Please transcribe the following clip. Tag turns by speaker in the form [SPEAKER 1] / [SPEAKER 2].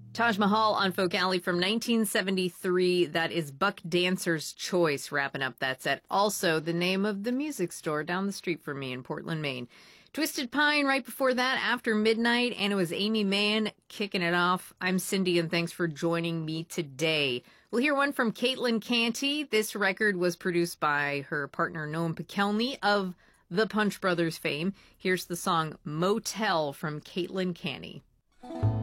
[SPEAKER 1] Taj Mahal on Folk Alley from 1973. That is Buck Dancer's Choice wrapping up that set. Also, the name of the music store down the street from me in Portland, Maine. Twisted Pine right before that, After Midnight, and it was Amy Mann kicking it off. I'm Cindy, and thanks for joining me today. We'll hear one from Caitlin Canty. This record was produced by her partner Noam Pikelny of the Punch Brothers fame. Here's the song Motel from Caitlin Canty.